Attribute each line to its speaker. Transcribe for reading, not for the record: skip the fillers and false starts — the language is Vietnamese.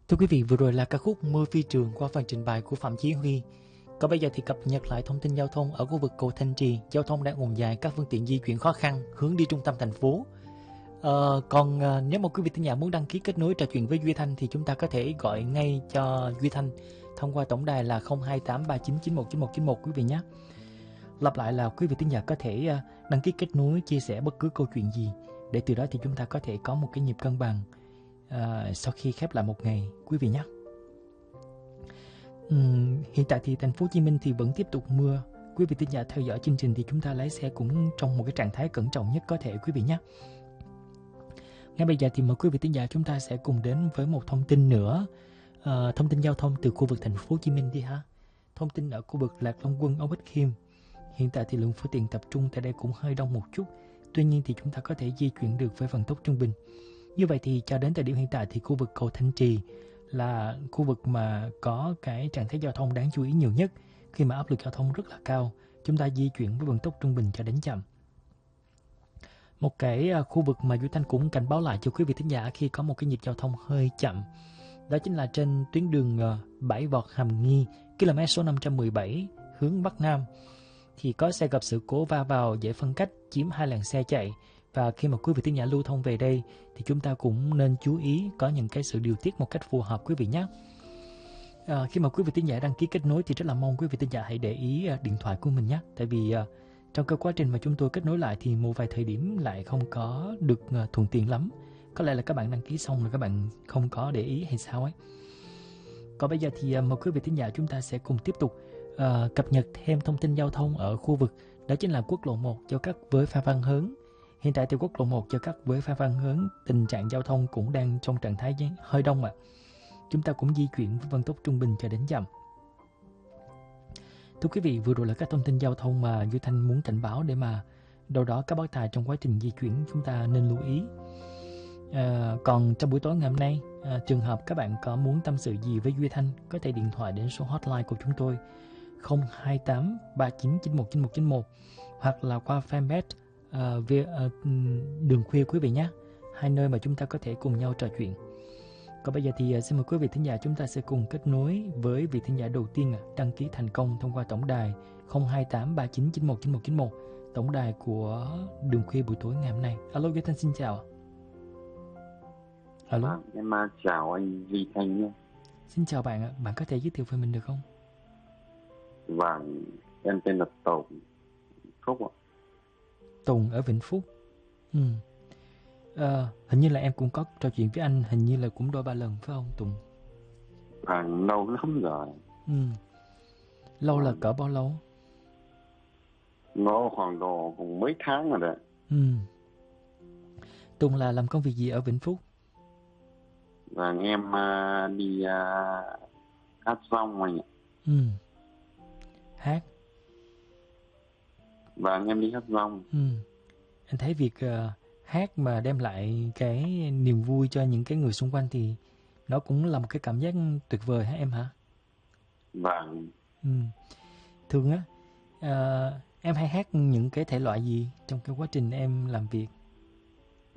Speaker 1: Thưa quý vị, vừa rồi là ca khúc Mưa Phi Trường qua phần trình bày của Phạm Chí Huy. Còn bây giờ thì cập nhật lại thông tin giao thông ở khu vực cầu Thanh Trì. Giao thông đang ùn dài, các phương tiện di chuyển khó khăn hướng đi trung tâm thành phố. Nếu mà quý vị thính giả muốn đăng ký kết nối trò chuyện với Duy Thanh thì chúng ta có thể gọi ngay cho Duy Thanh thông qua tổng đài là 0283991991 quý vị nhé. Lặp lại là quý vị thính giả có thể đăng ký kết nối, chia sẻ bất cứ câu chuyện gì để từ đó thì chúng ta có thể có một cái nhịp cân bằng sau khi khép lại một ngày quý vị nhé. Hiện tại thì thành phố Hồ Chí Minh thì vẫn tiếp tục mưa. Quý vị thính giả theo dõi chương trình thì chúng ta lái xe cũng trong một cái trạng thái cẩn trọng nhất có thể quý vị nhé. Ngay bây giờ thì mời quý vị thính giả chúng ta sẽ cùng đến với một thông tin nữa, thông tin giao thông từ khu vực thành phố Hồ Chí Minh đi ha. Thông tin ở khu vực Lạc Long Quân, Âu Bích Khiêm. Hiện tại thì lượng phương tiện tập trung tại đây cũng hơi đông một chút. Tuy nhiên thì chúng ta có thể di chuyển được với vận tốc trung bình. Như vậy thì cho đến thời điểm hiện tại thì khu vực cầu Thanh Trì là khu vực mà có cái trạng thái giao thông đáng chú ý nhiều nhất, khi mà áp lực giao thông rất là cao, chúng ta di chuyển với vận tốc trung bình cho đến chậm. Một cái khu vực mà Duy Thanh cũng cảnh báo lại cho quý vị thính giả khi có một cái nhịp giao thông hơi chậm, đó chính là trên tuyến đường Bãi Vọt Hàm Nghi, km số 517 hướng Bắc Nam, thì có xe gặp sự cố va vào dãy phân cách chiếm hai làn xe chạy. Và khi mà quý vị thính giả lưu thông về đây thì chúng ta cũng nên chú ý có những cái sự điều tiết một cách phù hợp quý vị nhé. Khi mà quý vị thính giả đăng ký kết nối thì rất là mong quý vị thính giả hãy để ý điện thoại của mình nhé. Tại vì trong cái quá trình mà chúng tôi kết nối lại thì một vài thời điểm lại không có được thuận tiện lắm. Có lẽ là các bạn đăng ký xong rồi các bạn không có để ý hay sao ấy. Còn bây giờ thì mời quý vị thính giả chúng ta sẽ cùng tiếp tục cập nhật thêm thông tin giao thông ở khu vực, đó chính là quốc lộ 1 giao cắt với Phan Văn Hớn. Hiện tại thì quốc lộ 1 giao cắt với Phan Văn Hớn, tình trạng giao thông cũng đang trong trạng thái hơi đông ạ. Chúng ta cũng di chuyển với vận tốc trung bình cho đến chậm. Thưa quý vị, vừa rồi là các thông tin giao thông mà Duy Thanh muốn cảnh báo để mà đâu đó các bác tài trong quá trình di chuyển chúng ta nên lưu ý. Còn trong buổi tối ngày hôm nay, trường hợp các bạn có muốn tâm sự gì với Duy Thanh, có thể điện thoại đến số hotline của chúng tôi 028 39919191 hoặc là qua fanpage Đường Khuya quý vị nhé, hai nơi mà chúng ta có thể cùng nhau trò chuyện. Còn bây giờ thì xin mời quý vị thính giả chúng ta sẽ cùng kết nối với vị thính giả đầu tiên đăng ký thành công thông qua tổng đài 02839919191, tổng đài của Đường Khuya buổi tối ngày hôm nay. Alo Duy Thanh xin chào. Alo.
Speaker 2: Em chào anh Duy Thanh nhé.
Speaker 1: Xin chào bạn ạ, bạn có thể giới thiệu về mình được không?
Speaker 2: Vâng, em tên là Tùng Phúc ạ.
Speaker 1: Tùng ở Vĩnh Phúc. Hình như là em cũng có trò chuyện với anh, hình như là cũng đôi ba lần phải không Tùng?
Speaker 2: Vâng, lâu lắm rồi.
Speaker 1: Lâu là cỡ bao lâu?
Speaker 2: Nó khoảng độ mấy tháng rồi đấy.
Speaker 1: Tùng là làm công việc gì ở Vĩnh Phúc?
Speaker 2: Vâng, em đi hát rong anh ạ.
Speaker 1: Hát?
Speaker 2: Vâng, em đi hát rong.
Speaker 1: Anh thấy việc hát mà đem lại cái niềm vui cho những cái người xung quanh thì nó cũng là một cái cảm giác tuyệt vời hả em hả?
Speaker 2: Vâng.
Speaker 1: Thường á, em hay hát những cái thể loại gì trong cái quá trình em làm việc?